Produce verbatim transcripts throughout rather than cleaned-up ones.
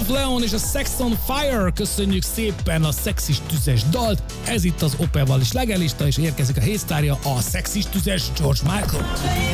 of Leon és a Sex on Fire, köszönjük szépen a szexis tüzes dalt. Ez itt az Opel is legelista, és érkezik a hétsztárja, a szexis tüzes George Michael.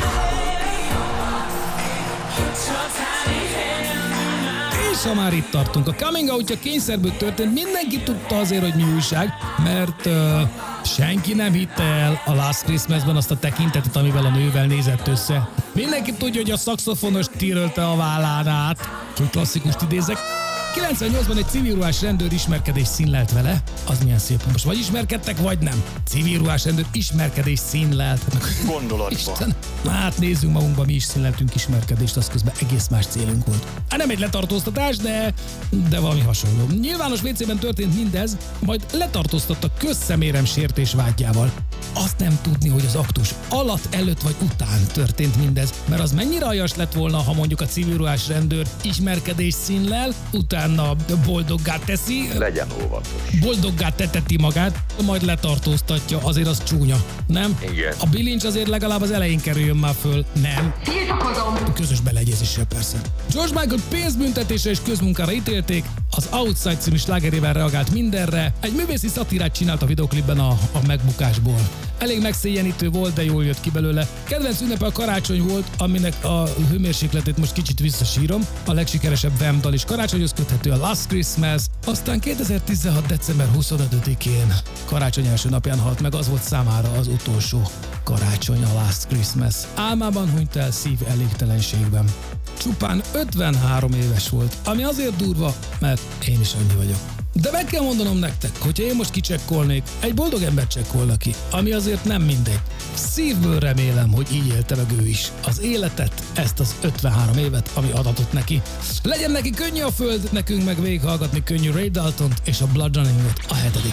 És ha már itt tartunk, a coming outja kényszerből történt, mindenki tudta azért, hogy mi újság, mert uh, senki nem hitte el a Last Christmasben azt a tekintetet, amivel a nővel nézett össze. Mindenki tudja, hogy a szaxofonos tírölte a vállán át, hogy klasszikust idézek. kilencvennyolcban egy civilruhás rendőr ismerkedés színlelt vele. Az milyen szép. Most vagy ismerkedtek, vagy nem. Civilruhás rendőr ismerkedés színlelt. Gondolatban. Isten. Hát nézzünk magunkba, mi is színleltünk ismerkedést, az közben egész más célunk volt. Hát nem egy letartóztatás, de, de valami hasonló. Nyilvános vécében történt mindez, majd letartóztattak közszemérem sértés vágyával. Azt nem tudni, hogy az aktus alatt, előtt vagy után történt mindez, mert az mennyire aljas lett volna, ha mondjuk a civilruhás rendőr ismerkedés színlel, utána boldoggá teszi. Legyen óvatos. Boldoggá teteti magát, majd letartóztatja, azért az csúnya, nem? Igen. A bilincs azért legalább az elején kerüljön már föl, nem? Tiltakozom! Közös beleegyezéssel persze. George Michael pénzbüntetése és közmunkára ítélték, az Outside című slágerével reagált mindenre, egy művészi szatírát csinált a videoklipben a, a megbukásból. Elég megszégyenítő volt, de jól jött ki belőle. Kedvenc ünnepe a karácsony volt, aminek a hőmérsékletét most kicsit visszasírom. A legsikeresebb Wham dal is karácsonyhoz köthető, a Last Christmas. Aztán kétezer-tizenhat. december huszonötödikén, karácsony első napján halt meg, az volt számára az utolsó karácsony, a Last Christmas. Álmában hunyt el szív elégtelenségben. Csupán ötvenhárom éves volt, ami azért durva, mert én is annyi vagyok. De meg kell mondanom nektek, hogyha én most kicsekkolnék, egy boldog ember csekkolna ki, ami azért nem mindegy. Szívből remélem, hogy így élte meg ő is az életet, ezt az ötvenhárom évet, ami adatott neki. Legyen neki könnyű a föld, nekünk meg végighallgatni könnyű Ray Daltont és a Blood Running-ot a hetedik